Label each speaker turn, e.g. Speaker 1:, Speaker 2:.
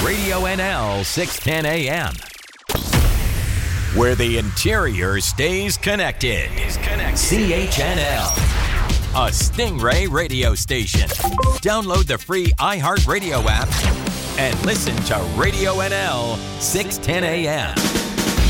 Speaker 1: Radio NL 610 AM. Where the interior stays connected. CHNL, a Stingray radio station. Download the free iHeartRadio app and listen to Radio NL 610 AM.